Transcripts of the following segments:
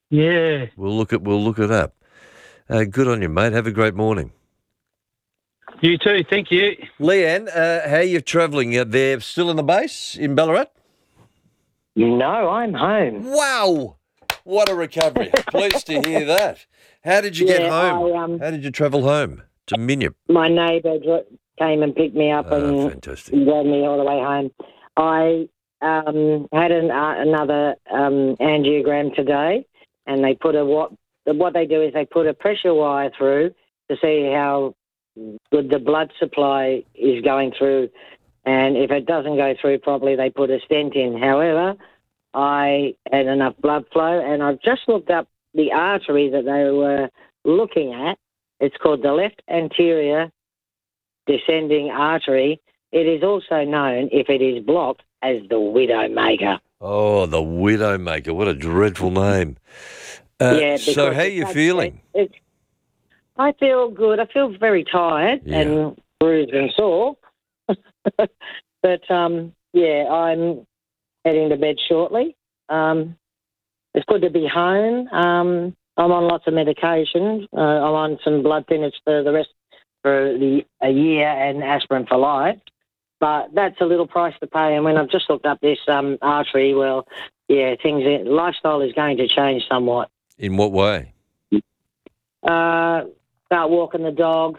Yeah. We'll look it up. Good on you, mate. Have a great morning. You too. Thank you. Leanne, how are you travelling? They're still in the base in Ballarat? No, I'm home. Wow. What a recovery. Pleased to hear that. How did you get home? How did you travel home to Minyip? My neighbour came and picked me up and fantastic. drove me all the way home. I had another angiogram today, and they put what they do is they put a pressure wire through to see how good the blood supply is going through, and if it doesn't go through properly, they put a stent in. However, I had enough blood flow, and I've just looked up the artery that they were looking at. It's called the left anterior descending artery. It is also known, if it is blocked, as the Widowmaker. Oh, the Widowmaker. What a dreadful name. So how are you feeling? I feel good. I feel very tired and bruised and sore. But, I'm heading to bed shortly. It's good to be home. I'm on lots of medication. I'm on some blood thinners for a year and aspirin for life. But that's a little price to pay. And when I've just looked up this artery, lifestyle is going to change somewhat. In what way? Start walking the dog,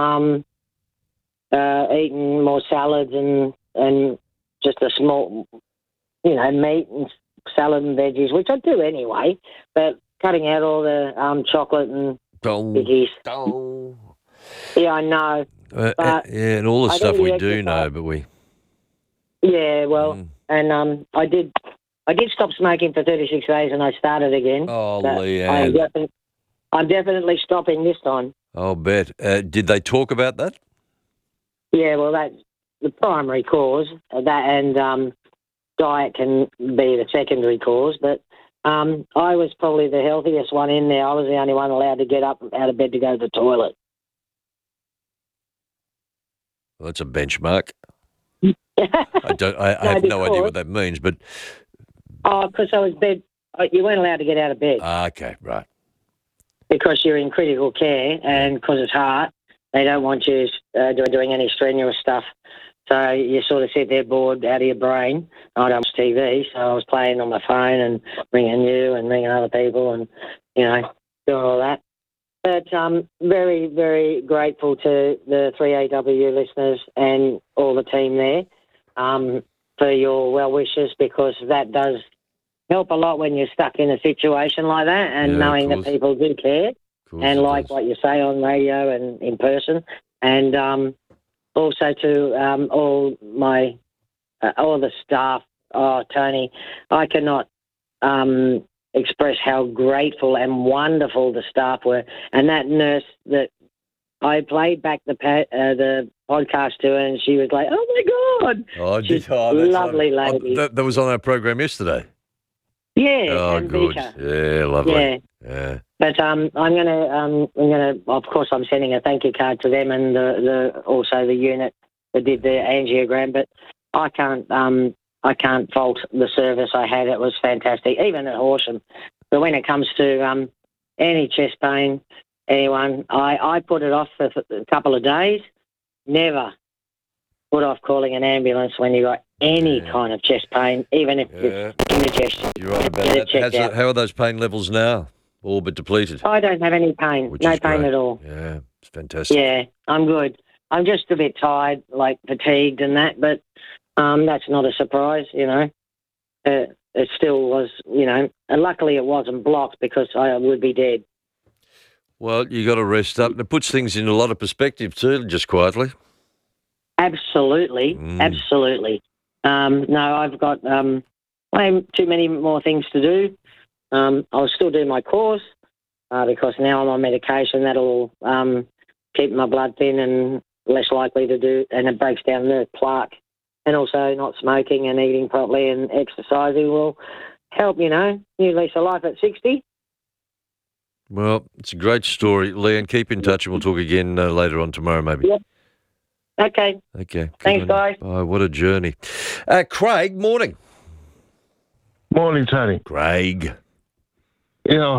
eating more salads and just a small, meat and salad and veggies, which I do anyway, but cutting out all the chocolate and biggies. Yeah, I know. And all the stuff we do know, but we... Yeah, well, and I did stop smoking for 36 days and I started again. Oh, Leanne. I'm definitely stopping this time. I'll bet. Did they talk about that? Yeah, well, that's the primary cause. That and diet can be the secondary cause, but I was probably the healthiest one in there. I was the only one allowed to get up out of bed to go to the toilet. Well, that's a benchmark. I have no idea what that means, but... Oh, because I was you weren't allowed to get out of bed. Okay, right. Because you're in critical care and because it's heart, they don't want you doing any strenuous stuff. So you sort of sit there bored out of your brain. I don't watch TV, so I was playing on my phone and ringing you and ringing other people and, doing all that. But I'm very, very grateful to the 3AW listeners and all the team there for your well wishes, because that does help a lot when you're stuck in a situation like that, and knowing that people do care and like what you say on radio and in person. And also to all the staff. Oh, Tony, I cannot express how grateful and wonderful the staff were. And that nurse that I played back the podcast to her, and she was like, "Oh my God!" Oh, she's lovely lady. That was on our program yesterday. Yeah. Oh, good. Yeah, lovely. Yeah. But I'm gonna. Of course, I'm sending a thank you card to them and also the unit that did the angiogram. But I can't fault the service I had. It was fantastic, even at Horsham. But when it comes to any chest pain, anyone, I put it off for a couple of days. Never put off calling an ambulance when you got any kind of chest pain, even if it's indigestion. You're right about that. How are those pain levels now? All but depleted? I don't have any pain. No pain at all. Yeah, it's fantastic. Yeah, I'm good. I'm just a bit tired, like fatigued and that, but that's not a surprise, It still was, and luckily it wasn't blocked because I would be dead. Well, you got to rest up. And it puts things in a lot of perspective too, just quietly. Absolutely. Absolutely. No, I've got way too many more things to do. I'll still do my course because now I'm on medication. That'll keep my blood thin and less likely to do, and it breaks down the plaque. And also not smoking and eating properly and exercising will help, new lease of life at 60. Well, it's a great story. Leanne, keep in touch and we'll talk again later on tomorrow maybe. Yep. Okay. Thanks, guys. Oh, what a journey. Craig, morning. Morning, Tony. Craig. Yeah,